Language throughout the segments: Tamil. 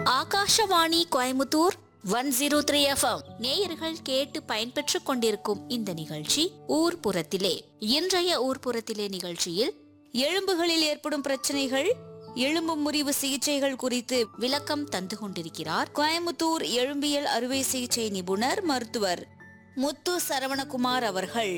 ஆகாஷவாணி கோயமுத்தூர் 103 FM நேயர்கள் கேட்டு பயன்பெற்றுக் கொண்டிருக்கும் இந்த நிகழ்ச்சி ஊர்ப்புறத்திலே. இன்றைய ஊர்ப்புறத்திலே நிகழ்ச்சியில் எலும்புகளில் ஏற்படும் பிரச்சனைகள், எலும்பு முறிவு சிகிச்சைகள் குறித்து விளக்கம் தந்து கொண்டிருக்கிறார் கோயமுத்தூர் எலும்பியல் அறுவை சிகிச்சை நிபுணர் மருத்துவர் முத்து சரவணகுமார் அவர்கள்.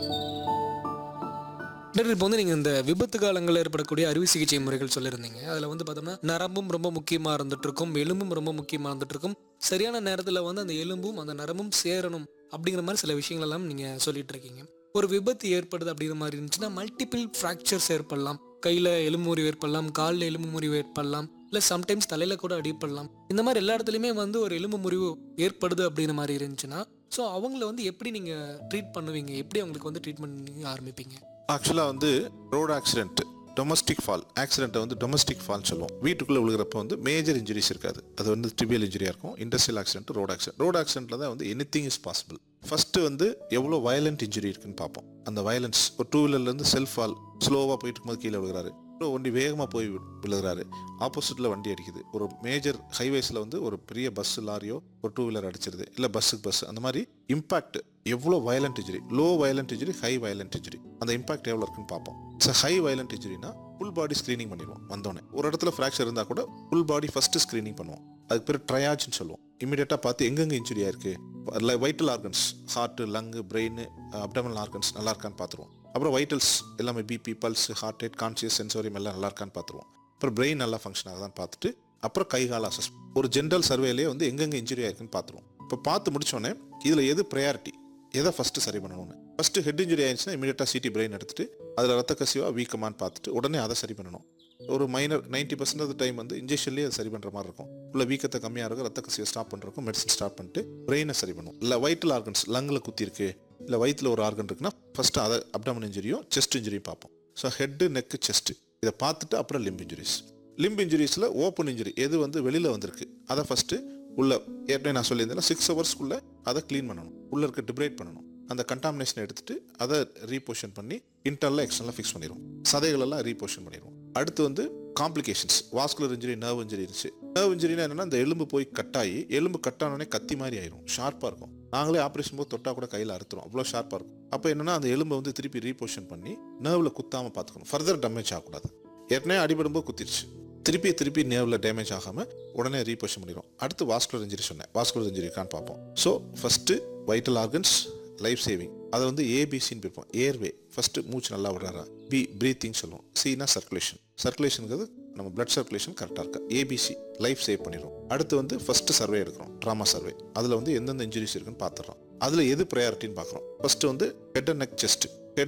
இப்போ நீங்கள் இந்த விபத்து காலங்களில் ஏற்படக்கூடிய அறுவை சிகிச்சை முறைகள் சொல்லியிருந்தீங்க. அதில் பார்த்தோம்னா நரம்பும் ரொம்ப முக்கியமாக இருந்துட்டு இருக்கும், எலும்பும் ரொம்ப முக்கியமாக இருந்துட்டு இருக்கும். சரியான நேரத்தில் அந்த எலும்பும் அந்த நரம்பும் சேரணும் அப்படிங்கிற மாதிரி சில விஷயங்கள் எல்லாம் நீங்கள் சொல்லிட்டு இருக்கீங்க. ஒரு விபத்து ஏற்படுது அப்படிங்கிற மாதிரி இருந்துச்சுன்னா மல்டிபிள் ஃப்ராக்சர்ஸ் ஏற்படலாம். கையில் எலும்பு முறிவு ஏற்படலாம், காலில் எலும்பு முறிவு ஏற்படலாம், இல்லை சம்டைம்ஸ் தலையில் கூட அடிப்படலாம். இந்த மாதிரி எல்லா இடத்துலையுமே ஒரு எலும்பு முறிவு ஏற்படுது அப்படிங்கிற மாதிரி இருந்துச்சுன்னா ஸோ அவங்கள எப்படி நீங்கள் ட்ரீட் பண்ணுவீங்க? எப்படி அவங்களுக்கு ட்ரீட்மெண்ட் ஆரம்பிப்பீங்க? ஆக்சுவலாக road accident, domestic fall ஆக்சிடென்ட்டை domestic ஃபால்னு சொல்லுவோம். வீட்டுக்குள்ளே விழுகிறப்ப மேஜர் இன்ஜுரிஸ் இருக்காது, அது ட்ரிவியல் இன்ஜுரியாக இருக்கும். இண்டஸ்ட்ரியல் ஆக்சிடென்ட், ரோடு ஆக்சிடென்ட்டில் தான் எனிதிங் இஸ் பாசிபிள். ஃபஸ்ட்டு எவ்வளோ வயலண்ட் இன்ஜுரி இருக்குன்னு பார்ப்போம். அந்த வயலன்ஸ், ஒரு 2 வீலர்லேருந்து செல்ஃப் ஃபால், ஸ்லோவாக போயிட்டு இருக்கும்போது கீழே விழுகிறாரு, வண்டி வேகமாக போய் விழுகிறாரு, ஆப்போசிட்டில் வண்டி அடிக்குது, ஒரு மேஜர் ஹைவேஸில் ஒரு பெரிய பஸ் லாரியோ ஒரு 2 வீலர் அடிச்சிருது, இல்லை பஸ்ஸுக்கு பஸ், அந்த மாதிரி இம்பாக்ட் எவ்வளோ violent injury, low violent injury, high violent injury, அந்த இம்பாக்ட் எவ்வளோ இருக்குன்னு பார்ப்போம். High violent இன்ஜுரினா full body screening பண்ணிடுவோம். வந்தோடனே ஒரு இடத்துல ஃப்ராக்சர் இருந்தால் கூட ஃபுல் பாடி ஃபஸ்ட்டு ஸ்க்ரீனிங் பண்ணுவோம். அதுக்கு பேர் ட்ரையாஜ்னு சொல்லுவோம். இமீடியட்டாக பார்த்து எங்கெங்கே இன்ஜுரி ஆயிருக்கு, vital organs, heart, லங்கு, brain, abdominal organs நல்லா இருக்கான்னு பார்த்துருவோம். அப்புறம் வைட்டல்ஸ் எல்லாமே BP, pulse, heart rate, conscious, sensorium எல்லாம் நல்லா இருக்கான்னு பார்த்துருவோம். அப்புறம் பிரெயின் நல்லா ஃபங்க்ஷன் ஆகுதான்னு பார்த்துட்டு அப்புறம் கை கால அசஸ், ஒரு ஜென்ரல் சர்வேலேயே எங்கெங்கே இன்ஜுரி ஆயிருக்குன்னு பார்த்துருவோம். இப்போ பார்த்து முடிச்சோடனே இதில் எது ப்ரையாரிட்டி, எதை ஃபஸ்ட்டு சரி பண்ணணும்னு. ஃபஸ்ட்டு ஹெட் இன்ஜுரி ஆயிடுச்சுன்னா இமீடியட்டாக சிடி பிரெயின் எடுத்துட்டு அதில் ரத்த கசிவா வீக்கமான்னு பார்த்துட்டு உடனே அதை சரி பண்ணணும். ஒரு மைனர் 90% ஆஃப் டைம் இன்ஜெக்ஷன்லேயே அதை சரி பண்ணுற மாதிரி இருக்கும். உள்ள வீக்கத்தை கம்மியாக இருக்கும், ரத்த கசிவை ஸ்டாப் பண்ணுறக்கும் மெடிசன் ஸ்டாப் பண்ணிட்டு பிரெயினை சரி பண்ணுவோம். இல்லை வைட்டல் ஆர்கன்ஸ், லங்கில் குத்தி இருக்கு, இல்லை வயிற்றில் ஒரு ஆர்கன் இருக்குன்னா ஃபஸ்ட்டு அதை அப்டாமன் இன்ஜுரியும் செஸ்ட் இன்ஜுரியும் பார்ப்போம். ஸோ ஹெட்டு, நெக்கு, செஸ்ட்டு இதை பார்த்துட்டு அப்புறம் lymph injuries. Lymph இன்ஜுரிஸில் open injury எது வெளியில் வந்திருக்கு அதை ஃபஸ்ட்டு உள்ள, ஏற்கனவே நான் சொல்லியிருந்தேன் 6 ஹவர்ஸ்க்குள்ளே அதை க்ளீன் பண்ணணும், உள்ளே இருக்க டிப்ரேட் பண்ணணும். அந்த கண்டாமினேஷனை எடுத்துட்டு அதை ரீபோஷன் பண்ணி இன்டர்னலாக எக்ஸ்டர்னலாக ஃபிக்ஸ் பண்ணிடுவோம். சதைகளெல்லாம் ரீபோஷன் பண்ணிடுவோம். அடுத்து complications, vascular injury, nerve injury இருந்துச்சு. நர்வ் இன்ஜுரினா என்னன்னா இந்த எலும்பு போய் கட்டாயி, எலும்பு கட்டானோடனே கத்தி மாதிரி ஆயிரும், ஷார்ப்பாக இருக்கும். நாங்களே ஆப்ரேஷன் போது தொட்டா கூட கையில் அறுத்துரும், அவ்வளோ ஷார்ப்பாக இருக்கும். அப்போ என்னன்னா அந்த எலும்பை திருப்பி ரீபோஷன் பண்ணி நர்வில் குத்தாமல் பார்த்துக்கணும், ஃபர்தர் டேமேஜ் ஆகக்கூடாது. ஏற்கனவே அடிபடும்போது குத்திருச்சு, திருப்பி நேர்வில் டேமேஜ் ஆகாமல் உடனே ரீபோஷன் பண்ணிடும். அடுத்து வாஸ்குலர் இன்ஜுரி சொன்னேன், வாஸ்குலர் இன்ஜுரி இருக்கான்னு பார்ப்போம். So first vital organs, life saving, அதை ஏபிசின்னு பிரிப்போம். ஏர்வே ஃபஸ்ட்டு மூச்சு நல்லா விடுறாரா, பி பிரீத்திங் சொல்லுவோம், சினா சர்க்குலேஷன், சர்க்குலேஷனுங்கிறது நம்ம பிளட் சர்க்குலேஷன் கரெக்டாக இருக்கா, ஏபிசி லைஃப் சேவ் பண்ணிடுவோம். அடுத்து ஃபஸ்ட்டு சர்வே எடுக்கிறோம், ட்ராமா சர்வே. அதில் எந்தெந்த இன்ஜுரிஸ் இருக்குன்னு பார்த்துடுறோம். அதில் எது ப்ரையாரிட்டின்னு பார்க்குறோம். First head and neck, chest,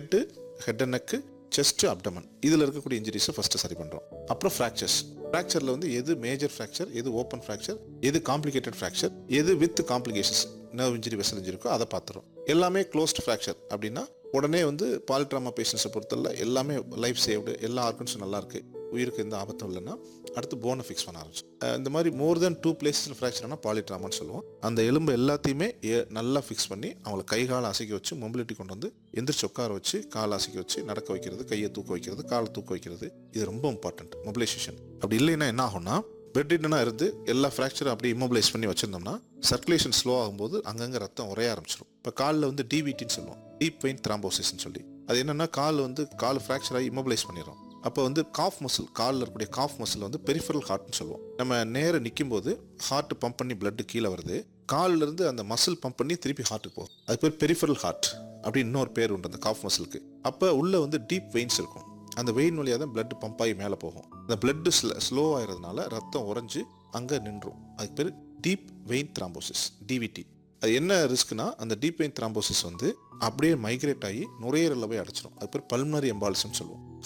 head and neck, chest, abdomen, இதில் இருக்கக்கூடிய இன்ஜுரிஸை ஃபஸ்ட்டு சரி பண்ணுறோம். அப்புறம் ஃப்ராக்சரில் எது மேஜர் ஃப்ராக்சர், எது ஓப்பன் ஃப்ராக்சர், எது காம்ப்ளிகேட்டட் ஃப்ராக்சர், எது with complications, nerve injury, vessel injury இருக்கோ அதை பார்த்துறோம். எல்லாமே க்ளோஸ்ட் ஃப்ராக்சர் அப்படின்னா உடனே பாலிட்ராமா பேஷண்ட்ஸை பொறுத்தவரை எல்லாமே லைஃப் சேவ்டு, எல்லா ஆர்கன்ஸும் நல்லா இருக்கு, உயிருக்கு எந்த ஆபத்தும் இல்லைன்னா அடுத்து போனை ஃபிக்ஸ் பண்ண ஆரம்பிச்சோம். இந்த மாதிரி மோர் தென் 2 பிளேஸில் ஃப்ராக்சர்னா பாலிட்ராமான்னு சொல்லுவோம். அந்த எலும்பு எல்லாத்தையுமே நல்லா ஃபிக்ஸ் பண்ணி அவங்கள கை காலை அசைக்க வச்சு மொபிலிட்டி கொண்டு எந்திரிச்சு உட்கார வச்சு காலை அசைக்க வச்சு நடக்க வைக்கிறது, கையை தூக்க வைக்கிறது, காலை தூக்க வைக்கிறது, இது ரொம்ப இம்பார்ட்டன்ட் மொபிலைசேஷன். அப்படி இல்லைன்னா என்ன ஆகும்னா பெட்ரிட்டனாக இருந்து எல்லா ஃப்ராக்சரும் அப்படி இம்மொபிலைஸ் பண்ணி வச்சிருந்தோம்னா சர்க்குலேஷன் ஸ்லோ ஆகும்போது அங்கங்கே ரத்தம் உரைய ஆரம்பிச்சிடும். இப்போ காலில் டிவிடின்னு சொல்லுவோம், டீப் வெயின் த்ராம்போசிஸ்ன்னு சொல்லி. அது என்னன்னா கால் ஃப்ராக்சர் ஆகி இம்மொபிலைஸ் பண்ணிடும். அப்போ காஃப் மசில், காலில் இருக்கக்கூடிய காஃப் மசில் பெரிஃபரல் ஹார்ட்னு சொல்லுவோம். நம்ம நேரம் நிற்கும் போது ஹார்ட் பம்ப் பண்ணி பிளட் கீழே வருது, காலில் இருந்து அந்த மசில் பம்ப் பண்ணி திருப்பி ஹார்ட்டுக்கு போகும். அது பேர் பெரிஃபரல் ஹார்ட் அப்படின்னு இன்னொரு பேர் உண்டு அந்த காஃப் மசிலுக்கு. அப்போ உள்ள டீப் வெயின்ஸ் இருக்கும், அந்த வெயின் வழியாக தான் பிளட் பம்ப் ஆகி மேலே போகும். அந்த பிளட் ஸ்லோ ஆகிறதுனால ரத்தம் உறைஞ்சு அங்கே நின்றும். அதுக்கு பேர் டீப் வெயின் த்ராம்போசிஸ், டிவிடி. அது என்ன ரிஸ்க்னா அந்த டீப் வெயின் த்ராம்போசிஸ் அப்படியே மைக்ரேட் ஆகி நுரையீரலில் போய் அடைச்சிடும். அது பேர் பல்மனரி எம்பாலிசம் சொல்லுவோம்.